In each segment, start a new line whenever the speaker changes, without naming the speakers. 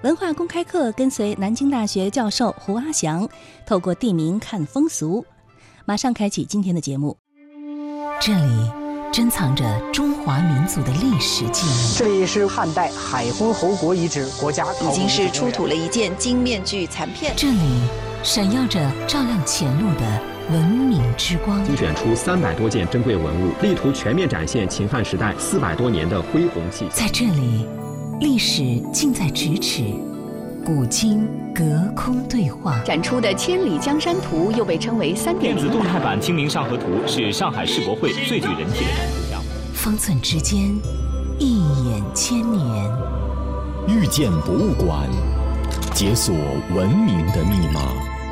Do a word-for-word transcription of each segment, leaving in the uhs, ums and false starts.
文化公开课跟随南京大学教授胡阿祥，透过地名看风俗。马上开启今天的节目。这里珍藏着中华民族的历史记忆。
这里是汉代海昏侯国遗址国家
已经是出土了一件金面具残片。
这里闪耀着照亮前路的文明之光，
精选出三百多件珍贵文物，力图全面展现秦汉时代四百多年的恢宏气息。
在这里，历史近在咫尺，古今隔空对话。
展出的《千里江山图》又被称为三点零
电子动态版《清明上河图》是上海世博会最具人气的展图项目。
方寸之间，一眼千年。
遇见博物馆，解锁文明的密码。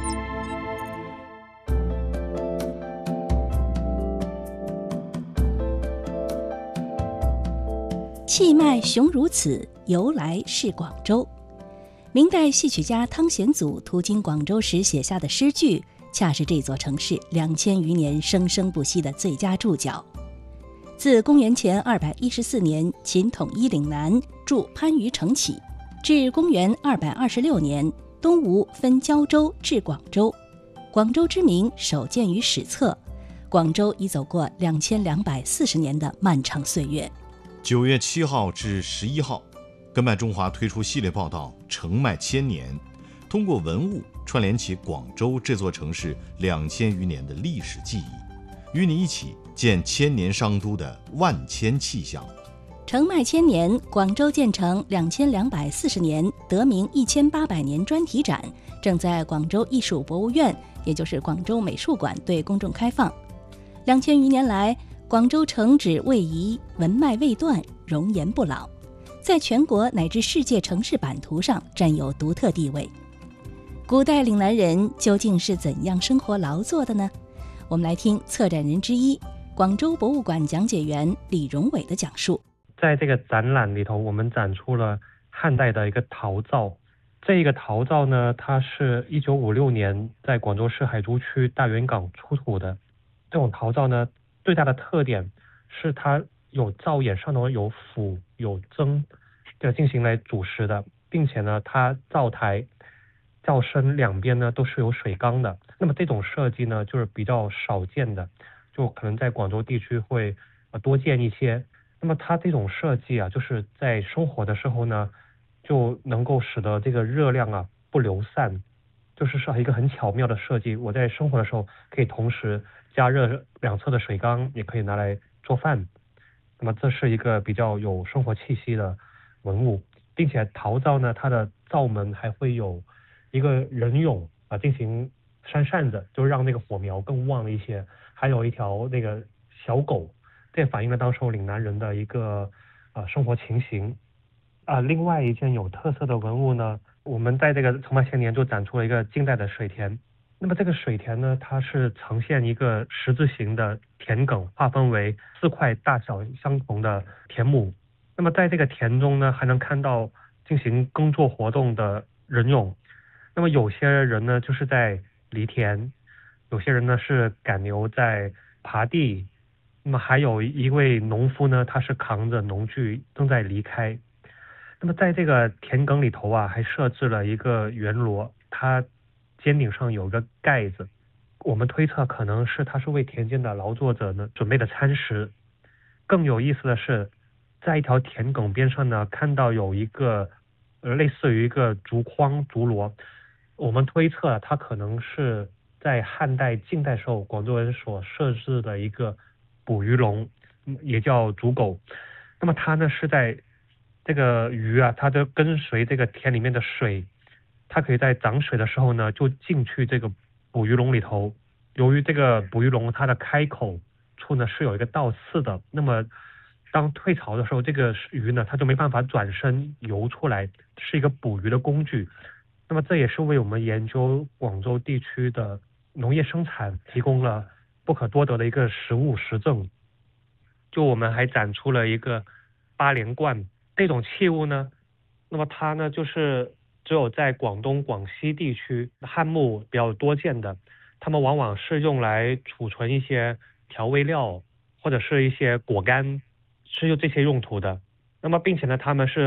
气脉雄如此，由来是广州。明代戏曲家汤显祖途经广州时写下的诗句，恰是这座城市两千余年生生不息的最佳注脚。自公元前二百一十四年秦统一岭南筑番禺城起，至公元二百二十六年东吴分胶州至广州，广州之名首见于史册。广州已走过两千两百四十年的漫长岁月。
九月七号至十一号，根脉中华推出系列报道《城脉千年》，通过文物串联起广州这座城市两千余年的历史记忆，与你一起见千年商都的万千气象。
城脉千年，广州建成两千两百四十年，得名一千八百年专题展正在广州艺术博物院，也就是广州美术馆对公众开放。两千余年来，广州城址位移，文脉未断，容颜不老，在全国乃至世界城市版图上占有独特地位。古代岭南人究竟是怎样生活劳作的呢？我们来听策展人之一、广州博物馆讲解员李荣伟的讲述。
在这个展览里头，我们展出了汉代的一个陶灶。这一个陶灶呢，它是一九五六年在广州市海珠区大源港出土的。这种陶灶呢，最大的特点是它有灶眼上头有釜有蒸的进行来煮食的，并且呢，它灶台灶身两边呢都是有水缸的。那么这种设计呢，就是比较少见的，就可能在广州地区会呃多见一些。那么它这种设计啊，就是在生火的时候呢，就能够使得这个热量啊不流散，就是是一个很巧妙的设计。我在生火的时候可以同时加热两侧的水缸，也可以拿来做饭。那么这是一个比较有生活气息的文物，并且陶灶呢，它的灶门还会有一个人俑啊进行扇扇子，就让那个火苗更旺一些。还有一条那个小狗，这反映了当时岭南人的一个呃生活情形。啊、呃，另外一件有特色的文物呢，我们在这个城脉千年就展出了一个近代的水田。那么这个水田呢，它是呈现一个十字形的田埂，划分为四块大小相同的田亩。那么在这个田中呢，还能看到进行耕作活动的人俑。那么有些人呢就是在犁田，有些人呢是赶牛在耙地，那么还有一位农夫呢，他是扛着农具正在离开。那么在这个田埂里头啊，还设置了一个圆螺，它尖顶上有个盖子，我们推测可能是它是为田间的劳作者呢准备的餐食。更有意思的是，在一条田埂边上呢，看到有一个呃类似于一个竹筐竹箩，我们推测它可能是在汉代近代时候广州人所设置的一个捕鱼笼，也叫竹篭。那么它呢是在这个鱼啊，它就跟随这个田里面的水，它可以在涨水的时候呢，就进去这个捕鱼笼里头。由于这个捕鱼笼它的开口处呢是有一个倒刺的，那么当退潮的时候，这个鱼呢它就没办法转身游出来，是一个捕鱼的工具。那么这也是为我们研究广州地区的农业生产提供了不可多得的一个实物实证。就我们还展出了一个八连罐这种器物呢，那么它呢就是只有在广东广西地区汉墓比较多见的，它们往往是用来储存一些调味料或者是一些果干，是有这些用途的。那么并且呢，它们是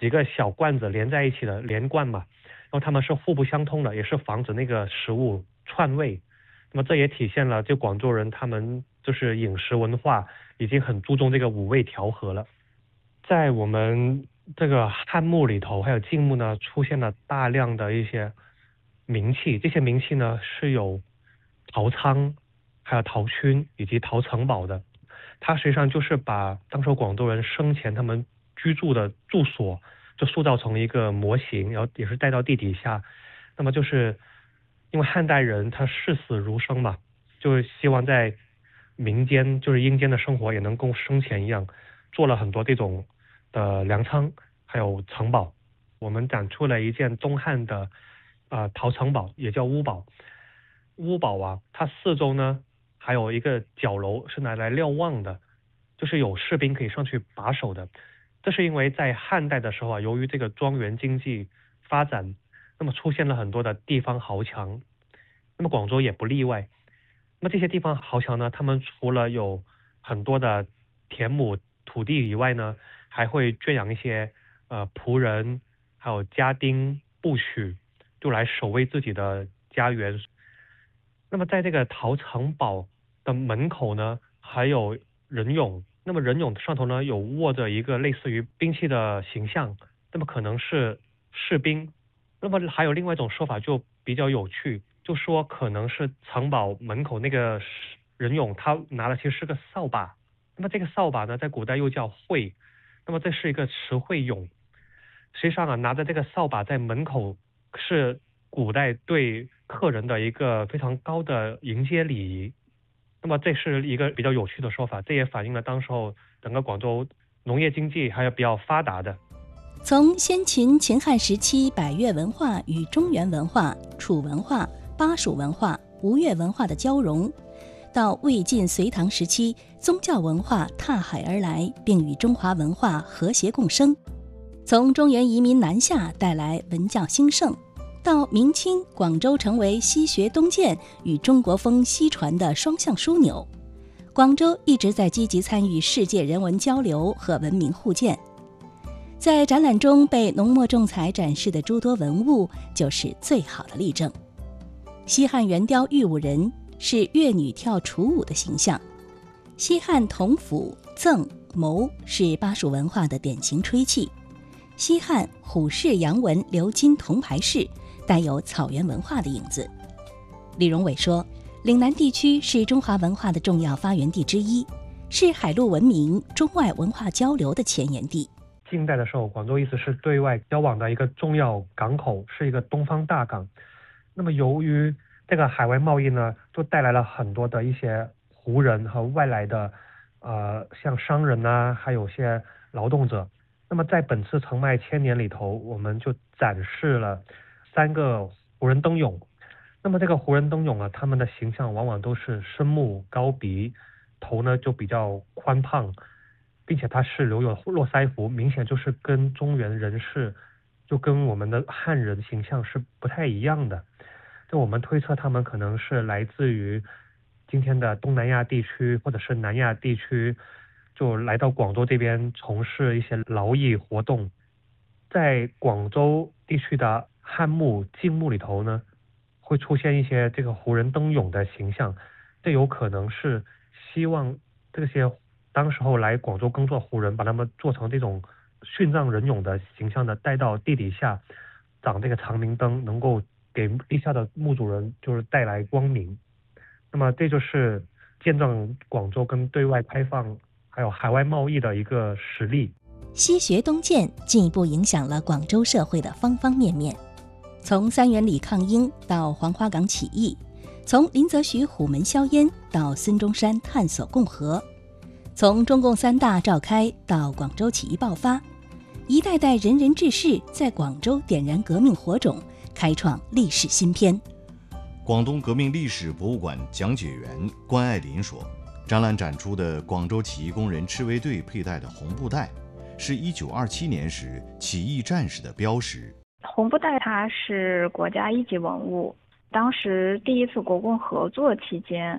几个小罐子连在一起的连罐嘛，然后它们是互不相通的，也是防止那个食物串味。那么这也体现了就广州人他们就是饮食文化已经很注重这个五味调和了。在我们这个汉墓里头还有晋墓呢，出现了大量的一些名器，这些名器呢是有陶仓、还有陶埙以及陶城堡的。它实际上就是把当时广州人生前他们居住的住所就塑造成一个模型，然后也是带到地底下。那么就是因为汉代人他视死如生嘛，就是希望在民间就是阴间的生活也能跟生前一样，做了很多这种的粮仓还有城堡。我们展出了一件东汉的呃陶城堡，也叫屋堡。屋堡啊，它四周呢还有一个角楼是拿来瞭望的，就是有士兵可以上去把守的。这是因为在汉代的时候啊，由于这个庄园经济发展，那么出现了很多的地方豪强，那么广州也不例外。那么这些地方豪强呢，他们除了有很多的田亩土地以外呢，还会圈养一些呃仆人，还有家丁部许，就来守卫自己的家园。那么在这个陶城堡的门口呢，还有人俑。那么人俑上头呢，有握着一个类似于兵器的形象，那么可能是士兵。那么还有另外一种说法就比较有趣，就说可能是城堡门口那个人俑他拿的其实是个扫把。那么这个扫把呢，在古代又叫慧，那么这是一个持慧俑。实际上啊，拿着这个扫把在门口是古代对客人的一个非常高的迎接礼仪。那么这是一个比较有趣的说法，这也反映了当时候整个广州农业经济还是比较发达的。
从先秦秦汉时期百越文化与中原文化、楚文化、巴蜀文化、吴越文化的交融，到魏晋隋唐时期宗教文化踏海而来，并与中华文化和谐共生，从中原移民南下带来文教兴盛，到明清广州成为西学东渐与中国风西传的双向枢纽，广州一直在积极参与世界人文交流和文明互鉴。在展览中被浓墨重彩展示的诸多文物就是最好的例证。西汉圆雕玉舞人是越女跳楚舞的形象，西汉铜斧、赠、谋是巴蜀文化的典型吹器，西汉虎式洋纹鎏金铜牌饰带有草原文化的影子。李荣伟说，岭南地区是中华文化的重要发源地之一，是海陆文明、中外文化交流的前沿地。
近代的时候，广州一直是对外交往的一个重要港口，是一个东方大港。那么由于这个海外贸易呢，就带来了很多的一些胡人和外来的呃，像商人啊，还有些劳动者。那么在本次澄迈千年里头，我们就展示了三个胡人灯俑。那么这个胡人灯俑啊，他们的形象往往都是深目高鼻，头呢就比较宽胖，并且它是留有络腮胡，明显就是跟中原人士就跟我们的汉人形象是不太一样的。就我们推测他们可能是来自于今天的东南亚地区或者是南亚地区，就来到广州这边从事一些劳役活动。在广州地区的汉墓、晋墓里头呢，会出现一些这个胡人灯俑的形象，这有可能是希望这些当时候来广州耕作胡人把他们做成这种殉葬人俑的形象的，带到地底下长这个长明灯，能够给地下的墓主人就是带来光明。那么这就是见证广州跟对外开放还有海外贸易的一个实例。
西学东渐进一步影响了广州社会的方方面面，从三元里抗英到黄花岗起义，从林则徐虎门销烟到孙中山探索共和，从中共三大召开到广州起义爆发，一代代仁人志士在广州点燃革命火种，开创历史新篇。
广东革命历史博物馆讲解员关爱林说，展览展出的广州起义工人赤卫队佩戴的红布带，是一九二七年时起义战士的标识。
红布带它是国家一级文物，当时第一次国共合作期间，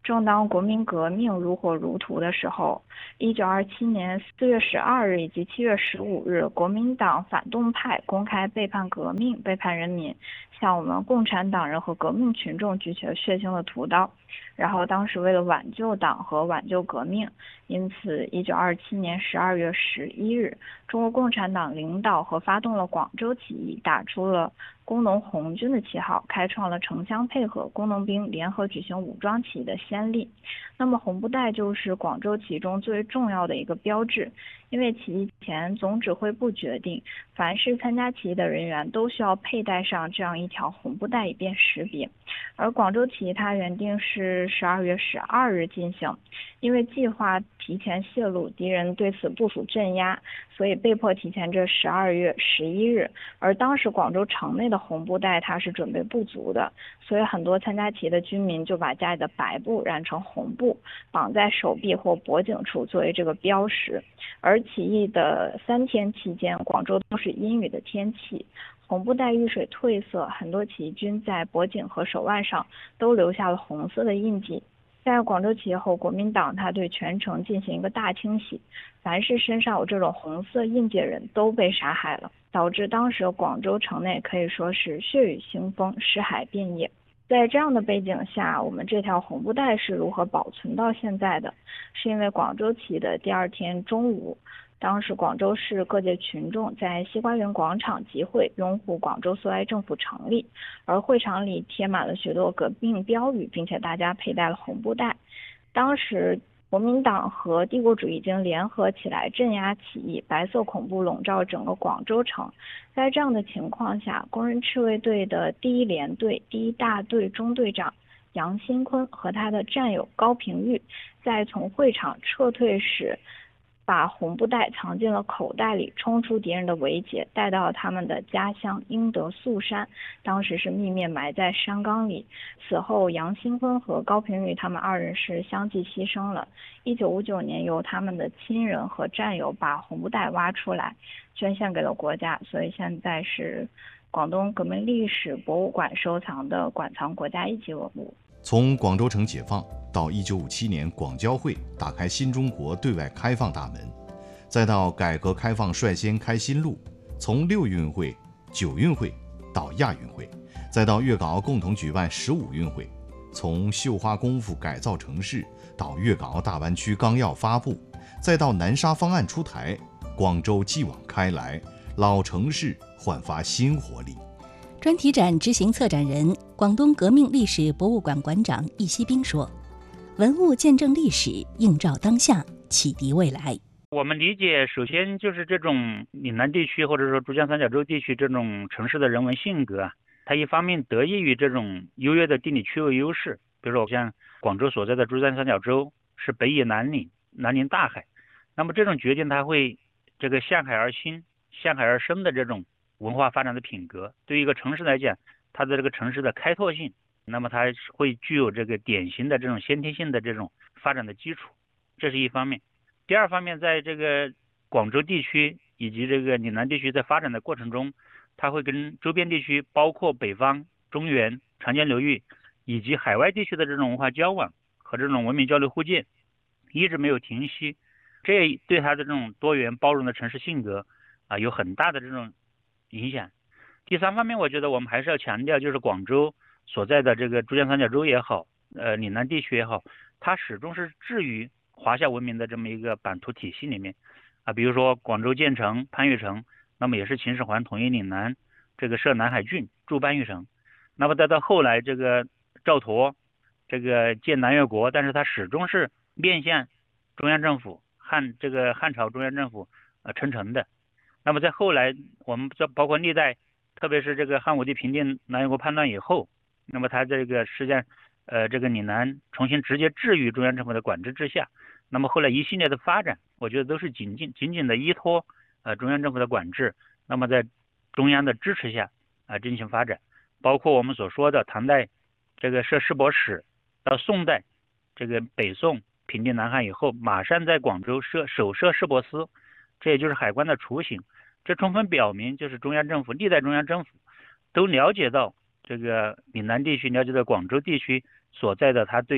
正当国民革命如火如荼的时候，一九二七年四月十二日以及七月十五日，国民党反动派公开背叛革命、背叛人民，向我们共产党人和革命群众举起了血腥的屠刀。然后当时为了挽救党和挽救革命，因此一九二七年十二月十一日，中国共产党领导和发动了广州起义，打出了工农红军的旗号，开创了城乡配合、工农兵联合举行武装起义的先例。那么红布带就是广州起义中最为重要的一个标志，因为起义前总指挥部决定，凡是参加起义的人员都需要佩戴上这样一条红布带以便识别。而广州起义它原定是十二月十二日进行，因为计划提前泄露，敌人对此部署镇压，所以被迫提前至十二月十一日。而当时广州城内的红布带它是准备不足的，所以很多参加起义的军民就把家里的白布染成红布，绑在手臂或脖颈处作为这个标识。而起义的三天期间，广州都是阴雨的天气，红布带遇水褪色，很多起义军在脖颈和手腕上都留下了红色的印记。在广州起义后，国民党他对全城进行一个大清洗，凡是身上有这种红色印记的人都被杀害了，导致当时广州城内可以说是血雨腥风，尸骸遍野。在这样的背景下，我们这条红布带是如何保存到现在的？是因为广州起义的第二天中午，当时广州市各界群众在西瓜园广场集会，拥护广州苏维埃政府成立，而会场里贴满了许多革命标语，并且大家佩戴了红布带。当时国民党和帝国主义已经联合起来镇压起义，白色恐怖笼罩整个广州城。在这样的情况下，工人赤卫队的第一联队第一大队中队长杨新坤和他的战友高平玉在从会场撤退时，把红布带藏进了口袋里，冲出敌人的围截，带到他们的家乡英德肃山，当时是秘密埋在山岗里。此后杨新坤和高平玉他们二人是相继牺牲了。一九五九年由他们的亲人和战友把红布带挖出来，捐献给了国家，所以现在是广东革命历史博物馆收藏的馆藏国家一级文物。
从广州城解放到一九五七年广交会打开新中国对外开放大门，再到改革开放率先开新路，从六运会、九运会到亚运会，再到粤港澳共同举办十五运会，从绣花功夫改造城市到粤港澳大湾区纲要发布，再到南沙方案出台，广州继往开来，老城市焕发新活力。
专题展执行策展人、广东革命历史博物馆馆长易锡兵说：“文物见证历史，映照当下，启迪未来。”
我们理解，首先就是这种岭南地区或者说珠江三角洲地区这种城市的人文性格啊，它一方面得益于这种优越的地理区位优势，比如说像广州所在的珠江三角洲是北倚南岭，南临大海，那么这种决定它会这个向海而兴、向海而生的这种文化发展的品格，对于一个城市来讲，它的这个城市的开拓性，那么它会具有这个典型的这种先天性的这种发展的基础，这是一方面。第二方面，在这个广州地区以及这个岭南地区在发展的过程中，它会跟周边地区，包括北方、中原、长江流域以及海外地区的这种文化交往和这种文明交流互鉴，一直没有停息，这对它的这种多元包容的城市性格啊有很大的这种影响。第三方面，我觉得我们还是要强调，就是广州所在的这个珠江三角洲也好，呃，岭南地区也好，它始终是置于华夏文明的这么一个版图体系里面啊，比如说广州建成、番禺城，那么也是秦始皇统一岭南，这个设南海郡，筑番禺城。那么再到后来这个赵佗，这个建南越国，但是它始终是面向中央政府，汉这个汉朝中央政府呃称臣的。那么在后来，我们包括历代，特别是这个汉武帝平定南越国叛乱以后，那么他这个实际上呃这个岭南重新直接置于中央政府的管制之下。那么后来一系列的发展，我觉得都是紧紧紧紧的依托呃中央政府的管制，那么在中央的支持下啊、呃、进行发展。包括我们所说的唐代这个设市舶使，到宋代这个北宋平定南汉以后，马上在广州设首设市舶司，这也就是海关的雏形。这充分表明，就是中央政府历代中央政府都了解到这个岭南地区，了解到广州地区所在的它对于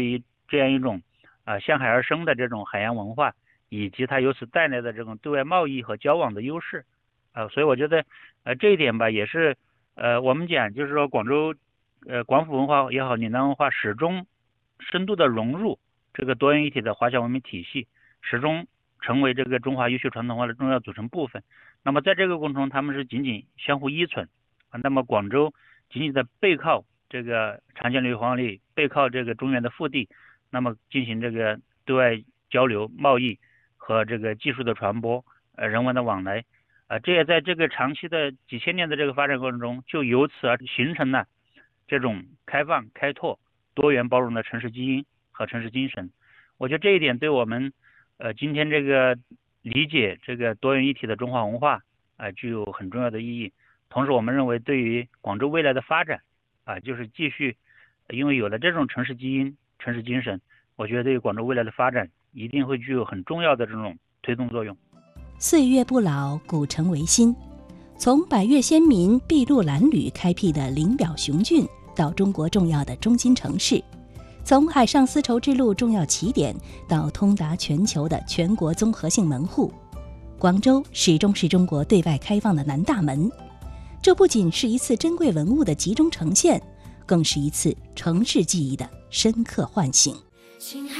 这样一种啊、呃、向海而生的这种海洋文化，以及它由此带来的这种对外贸易和交往的优势啊、呃，所以我觉得呃这一点吧，也是呃我们讲就是说广州呃广府文化也好，岭南文化始终深度的融入这个多元一体的华侨文明体系，始终成为这个中华优秀传统文化的重要组成部分。那么在这个过程中，他们是紧紧相互依存啊。那么广州紧紧的背靠这个长江流域黄河里，背靠这个中原的腹地，那么进行这个对外交流、贸易和这个技术的传播、呃人文的往来，啊、呃，这也在这个长期的几千年的这个发展过程中，就由此而形成了这种开放、开拓、多元包容的城市基因和城市精神。我觉得这一点对我们呃今天这个理解这个多元一体的中华文化啊、呃，具有很重要的意义。同时，我们认为对于广州未来的发展啊、呃，就是继续，因为有了这种城市基因、城市精神，我觉得对于广州未来的发展一定会具有很重要的这种推动作用。
岁月不老，古城维新。从百越先民筚路蓝缕开辟的灵表雄峻，到中国重要的中心城市，从海上丝绸之路重要起点到通达全球的全国综合性门户，广州始终是中国对外开放的南大门。这不仅是一次珍贵文物的集中呈现，更是一次城市记忆的深刻唤醒。